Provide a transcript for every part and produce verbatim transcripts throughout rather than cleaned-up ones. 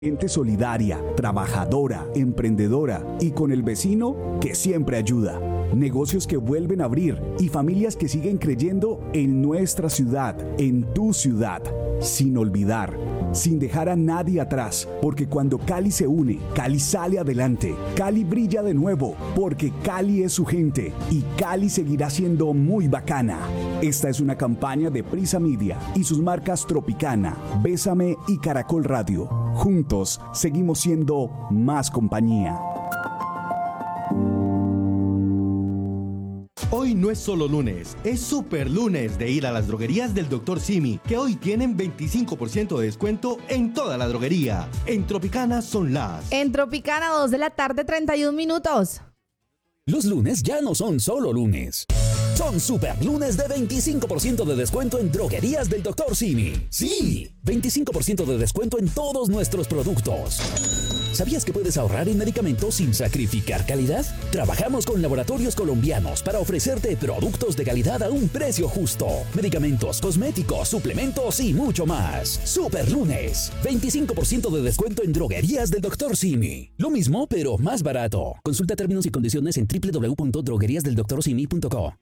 Gente solidaria, trabajadora, emprendedora y con el vecino que siempre ayuda. Negocios que vuelven a abrir y familias que siguen creyendo en nuestra ciudad, en tu ciudad. Sin olvidar, sin dejar a nadie atrás, porque cuando Cali se une, Cali sale adelante. Cali brilla de nuevo, porque Cali es su gente y Cali seguirá siendo muy bacana. Esta es una campaña de Prisa Media y sus marcas Tropicana, Bésame y Caracol Radio. Juntos seguimos siendo más compañía. Hoy no es solo lunes, es super lunes de ir a las droguerías del doctor Simi, que hoy tienen veinticinco por ciento de descuento en toda la droguería. En Tropicana son las... En Tropicana, dos de la tarde, treinta y un minutos. Los lunes ya no son solo lunes. Son super lunes de veinticinco por ciento de descuento en droguerías del doctor Simi. Sí, veinticinco por ciento de descuento en todos nuestros productos. ¿Sabías que puedes ahorrar en medicamentos sin sacrificar calidad? Trabajamos con laboratorios colombianos para ofrecerte productos de calidad a un precio justo. Medicamentos, cosméticos, suplementos y mucho más. Super lunes, veinticinco por ciento de descuento en droguerías del doctor Simi. Lo mismo, pero más barato. Consulta términos y condiciones en doble u doble u doble u punto droguerías del doctor simi punto co.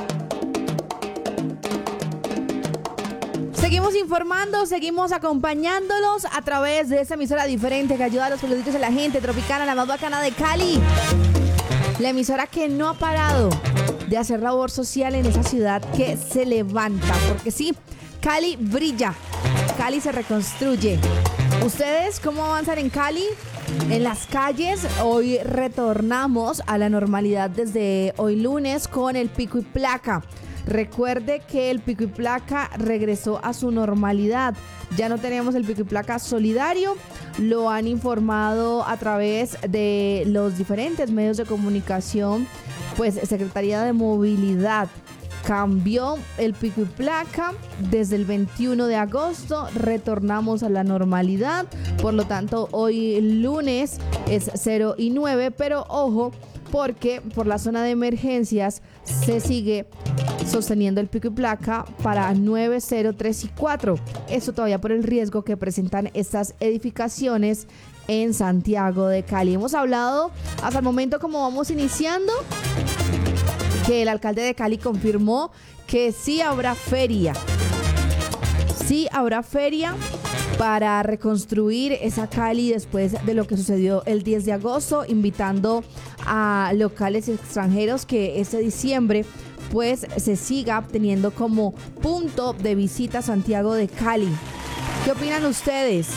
Seguimos informando, seguimos acompañándolos a través de esa emisora diferente que ayuda a los periodistas y a la gente. Tropicana, la más bacana de Cali. La emisora que no ha parado de hacer labor social en esa ciudad que se levanta. Porque sí, Cali brilla, Cali se reconstruye. ¿Ustedes cómo avanzan en Cali? En las calles, hoy retornamos a la normalidad desde hoy lunes con el pico y placa. Recuerde que el pico y placa regresó a su normalidad. Ya no tenemos el pico y placa solidario. Lo han informado a través de los diferentes medios de comunicación. Pues Secretaría de Movilidad cambió el pico y placa desde el veintiuno de agosto. Retornamos a la normalidad. Por lo tanto, hoy lunes es cero y nueve. Pero ojo, porque por la zona de emergencias se sigue sosteniendo el pico y placa para nueve, cero, tres y cuatro. Eso todavía por el riesgo que presentan estas edificaciones en Santiago de Cali. Hemos hablado hasta el momento, como vamos iniciando, que el alcalde de Cali confirmó que sí habrá feria. Sí habrá feria para reconstruir esa Cali después de lo que sucedió el diez de agosto, invitando a locales extranjeros que este diciembre pues se siga teniendo como punto de visita a Santiago de Cali. ¿Qué opinan ustedes?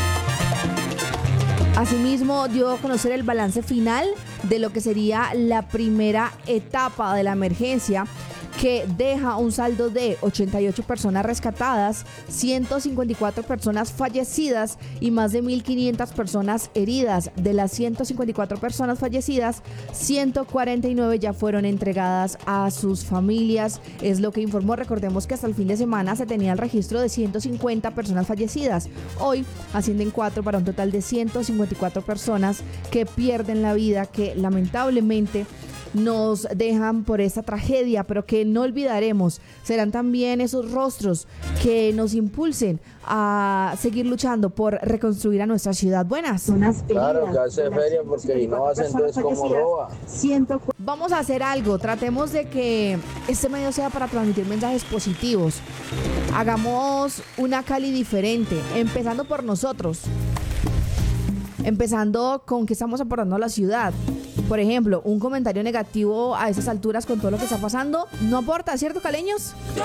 Asimismo, dio a conocer el balance final de lo que sería la primera etapa de la emergencia, que deja un saldo de ochenta y ocho personas rescatadas, ciento cincuenta y cuatro personas fallecidas y más de mil quinientas personas heridas. De las ciento cincuenta y cuatro personas fallecidas, ciento cuarenta y nueve ya fueron entregadas a sus familias. Es lo que informó. Recordemos que hasta el fin de semana se tenía el registro de ciento cincuenta personas fallecidas. Hoy ascienden cuatro para un total de ciento cincuenta y cuatro personas que pierden la vida, que lamentablemente nos dejan por esta tragedia, pero que no olvidaremos. Serán también esos rostros que nos impulsen a seguir luchando por reconstruir a nuestra ciudad. Buenas. Claro, que hace feria, porque si no hace, entonces como roba. Vamos a hacer algo. Tratemos de que este medio sea para transmitir mensajes positivos. Hagamos una Cali diferente, empezando por nosotros. Empezando con que estamos aportando a la ciudad. Por ejemplo, un comentario negativo a esas alturas con todo lo que está pasando no aporta, ¿cierto, caleños?